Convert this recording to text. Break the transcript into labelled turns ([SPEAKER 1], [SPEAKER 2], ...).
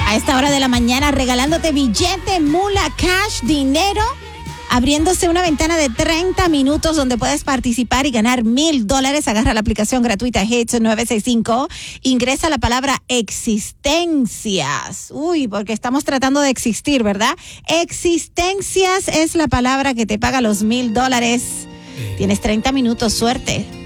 [SPEAKER 1] A esta hora de la mañana regalándote billete, mula, cash, dinero, abriéndose una ventana de 30 minutos donde puedes participar y ganar $1,000. Agarra la aplicación gratuita Hits 965, ingresa la palabra existencias. Uy, porque estamos tratando de existir, ¿verdad? Existencias es la palabra que te paga los $1,000. Tienes 30 minutos, suerte.